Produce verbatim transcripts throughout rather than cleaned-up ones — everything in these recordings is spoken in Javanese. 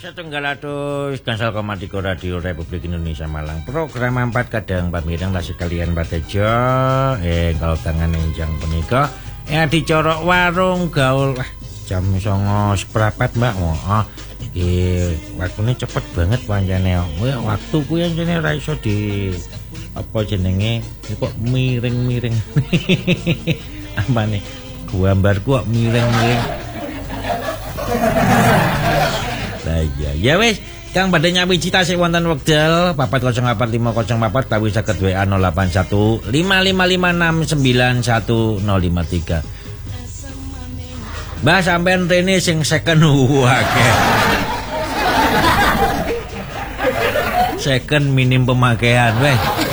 Setunggal atus gangsal koma tiga Radio Republik Indonesia Malang. Program empat kadang pamirang lah sekalian batejo. Eh kalau tangan enjang punika eh dicorok warung gaul. Wah, jam songo seprapat Mbak. Oh, iki waktune cepet banget pancene. Wah, waktu ku yen jane ra iso di apa jenenge kok miring-miring. Apa nih? Gambarku kok miring-miring. Lah iya, ya wis, kang badhe nyawiji tasih wonten wekdal papat nol empat lima nol empat tawi saged W A nol delapan satu lima lima lima enam sembilan satu nol lima tiga. Mbah sampean rene sing second akeh. Second minim pemakaian weh.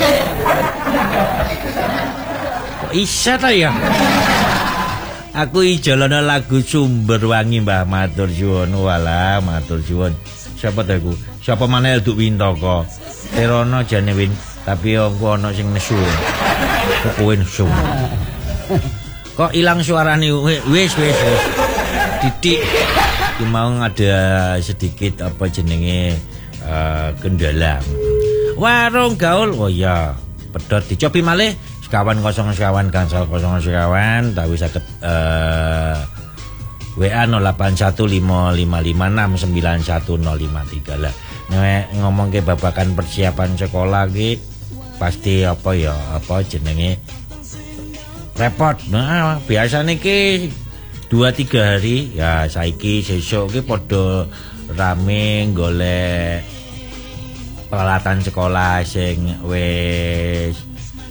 Kok isa ta ya? Aku ijolono lagu Sumber Wangi Mbah, matur suwun. Walah, matur suwun. Siapa ta iku? Siapa maneh Duk Wintoko? Terono jane Win, tapi engko ana sing nesu. Kok kowe nesu. Kok ilang suarane? Wis, wis, wis. Titik. Ki mau ada sedikit apa jenenge uh, kendala. Warung gaul. Oh iya, pedhot dicobi malih. Sekawan kosong sekawan gangsal kosong sekawan tawi saged uh, W A nol delapan satu lima lima lima enam sembilan satu nol lima tiga lah. Nek ngomong ke babakan persiapan sekolah ki pasti apa ya apa jenenge repot. Nah, biasane ki dua tiga hari ya saiki sesuk ki padha rame golek peralatan sekolah sing wis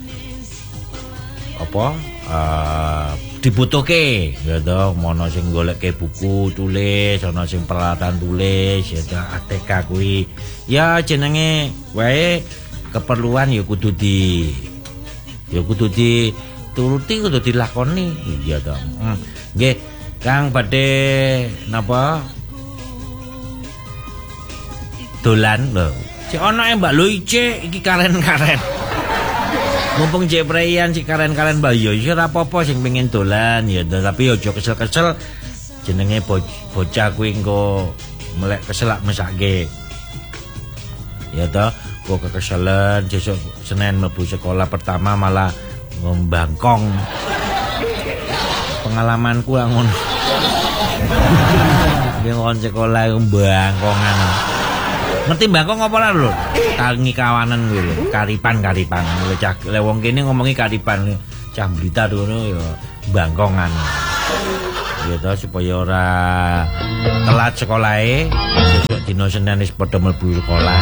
apa uh, dibutuhke ya toh, mono sing goleke buku tulis, ana sing peralatan tulis ya toh, A T K kuwi ya jenenge wae keperluan ya kudu di ya kudu di turuti, kudu dilakoni iya toh. Hmm. Nggih Kang badhe napa dolan lho si ana e Mbak Loice iki karen-karen. Mumpung jek preyan si karen-karen Mbak yo iso ora apa-apa sing pengen dolan ya, tapi aja kesel-kesel jenenge bo bocah kuwi engko melek keselak mesake. Ya toh, kok kekeselen sesuk Senin mlebu sekolah pertama malah ngombangkong. Pengalamanku ngono. Yen kon sekolah ngombangkongan. Ngerti bangkong apa ora lho? Tangi kawanan kuwi lho, karipan-karipan. Le wong kene ngomongi karipan, cah Blitar ngono ya bangkongan. Ya to supaya ora telat sekolahe, sesuk dina Senin wis padha mlebu sekolah.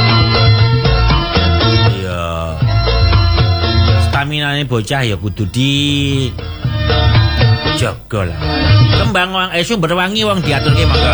Ya staminane bocah ya kudu di jaga lah. Kembang wong eh Sumber Wangi wong diaturke monggo.